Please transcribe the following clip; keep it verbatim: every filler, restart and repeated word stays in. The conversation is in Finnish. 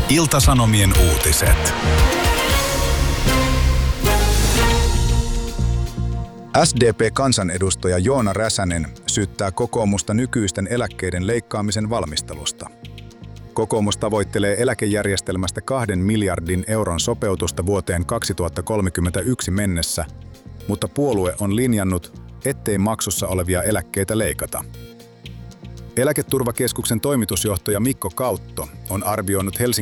Ilta-Sanomien uutiset. S D P-kansanedustaja Joona Räsänen syyttää kokoomusta nykyisten eläkkeiden leikkaamisen valmistelusta. Kokoomus tavoittelee eläkejärjestelmästä kahden miljardin euron sopeutusta vuoteen kaksituhattakolmekymmentäyksi mennessä, mutta puolue on linjannut, ettei maksussa olevia eläkkeitä leikata. Eläketurvakeskuksen toimitusjohtaja Mikko Kautto on arvioinut Helsingin